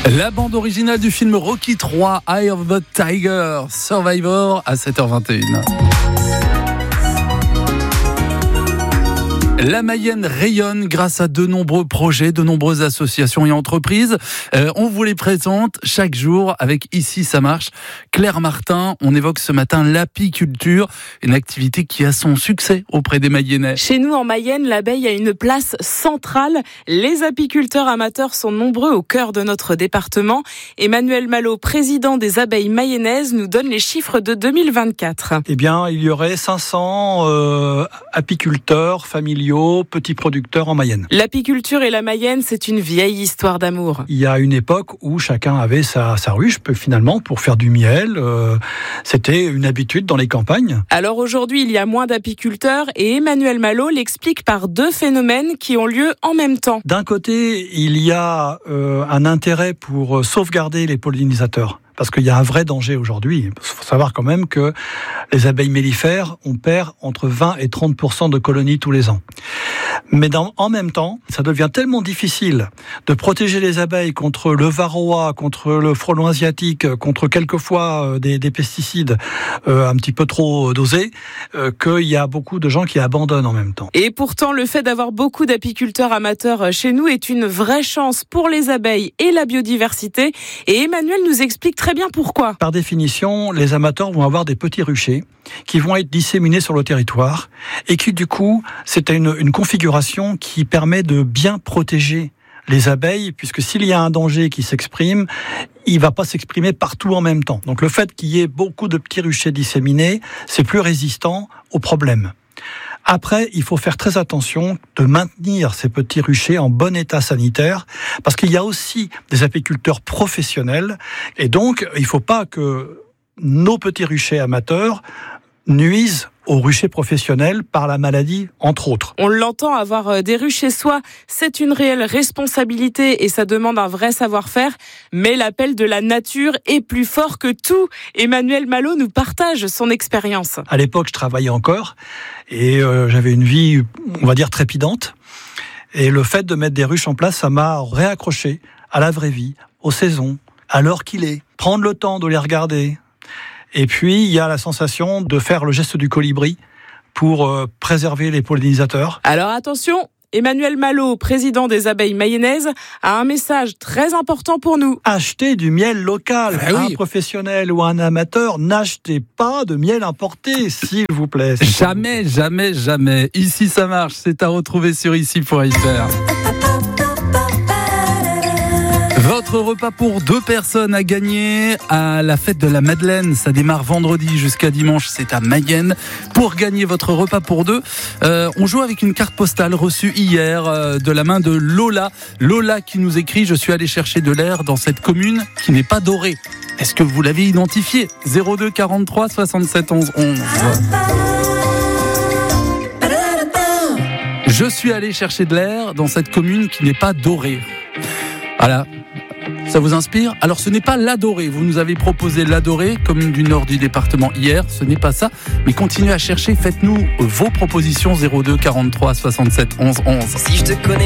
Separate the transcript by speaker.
Speaker 1: La bande originale du film Rocky 3, Eye of the Tiger, Survivor à 7h21. La Mayenne rayonne grâce à de nombreux projets, de nombreuses associations et entreprises. On vous les présente chaque jour avec Ici ça marche. Claire Martin, on évoque ce matin l'apiculture, une activité qui a son succès auprès des Mayennais.
Speaker 2: Chez nous en Mayenne, l'abeille a une place centrale. Les apiculteurs amateurs sont nombreux au cœur de notre département. Emmanuel Malo, président des abeilles mayennaises, nous donne les chiffres de 2024.
Speaker 3: Eh bien, il y aurait 500 apiculteurs familiaux, petits producteurs en Mayenne.
Speaker 2: L'apiculture et la Mayenne, c'est une vieille histoire d'amour.
Speaker 3: Il y a une époque où chacun avait sa ruche, finalement, pour faire du miel. C'était une habitude dans les campagnes.
Speaker 2: Alors aujourd'hui, il y a moins d'apiculteurs et Emmanuel Malo l'explique par deux phénomènes qui ont lieu en même temps.
Speaker 3: D'un côté, il y a un intérêt pour sauvegarder les pollinisateurs. Parce qu'il y a un vrai danger aujourd'hui. Il faut savoir quand même que les abeilles mellifères, on perd entre 20 et 30% de colonies tous les ans. Mais en même temps, ça devient tellement difficile de protéger les abeilles contre le varroa, contre le frelon asiatique, contre quelquefois des pesticides un petit peu trop dosés, qu'il y a beaucoup de gens qui abandonnent en même temps.
Speaker 2: Et pourtant, le fait d'avoir beaucoup d'apiculteurs amateurs chez nous est une vraie chance pour les abeilles et la biodiversité. Et Emmanuel nous explique très bien pourquoi.
Speaker 3: Par définition, les amateurs vont avoir des petits ruchers qui vont être disséminés sur le territoire et qui, du coup, c'est une configuration qui permet de bien protéger les abeilles, puisque s'il y a un danger qui s'exprime, il ne va pas s'exprimer partout en même temps. Donc le fait qu'il y ait beaucoup de petits ruchers disséminés, c'est plus résistant aux problèmes. Après, il faut faire très attention de maintenir ces petits ruchers en bon état sanitaire, parce qu'il y a aussi des apiculteurs professionnels, et donc il ne faut pas que nos petits ruchers amateurs nuisent aux ruchers professionnels par la maladie, entre autres.
Speaker 2: On l'entend, avoir des ruches chez soi, c'est une réelle responsabilité et ça demande un vrai savoir-faire, mais l'appel de la nature est plus fort que tout. Emmanuel Malo nous partage son expérience.
Speaker 3: À l'époque, je travaillais encore et j'avais une vie, on va dire, trépidante. Et le fait de mettre des ruches en place, ça m'a réaccroché à la vraie vie, aux saisons, à l'heure qu'il est. Prendre le temps de les regarder. Et puis, il y a la sensation de faire le geste du colibri pour préserver les pollinisateurs.
Speaker 2: Alors attention, Emmanuel Malo, président des abeilles mayennaises, a un message très important pour nous.
Speaker 3: Achetez du miel local. Un professionnel ou un amateur, n'achetez pas de miel importé, s'il vous plaît.
Speaker 1: Jamais, jamais, jamais. Ici, ça marche. C'est à retrouver sur ici.fr. Votre repas pour 2 personnes à gagner à la fête de la Madeleine. Ça démarre vendredi jusqu'à dimanche, c'est à Mayenne. Pour gagner votre repas pour 2, on joue avec une carte postale reçue hier de la main de Lola. Lola qui nous écrit « Je suis allé chercher de l'air dans cette commune qui n'est pas dorée ». Est-ce que vous l'avez identifié ? 02 43 67 11 11. Je suis allé chercher de l'air dans cette commune qui n'est pas dorée. Voilà. Ça vous inspire ? Alors ce n'est pas l'Adoré. Vous nous avez proposé l'Adoré, commune du nord du département hier. Ce n'est pas ça. Mais continuez à chercher. Faites-nous vos propositions 02 43 67 11 11. Si je te connais.